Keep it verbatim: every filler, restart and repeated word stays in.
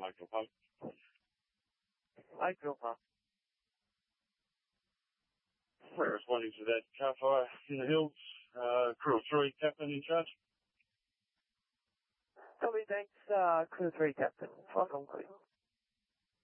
Mike Pump. Mike Pump. We're responding to that car fire in the hills. Uh, crew three, captain in charge. Copy, thanks, uh, crew three, captain. Fuck on, please.